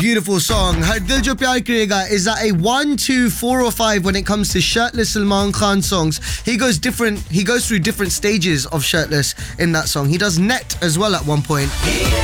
beautiful song. Har Dil Jo Pyar Karega is at a 1, 2, 4 or 5 when it comes to shirtless Salman Khan songs. He goes through different stages of shirtless in that song. He does net as well at one point.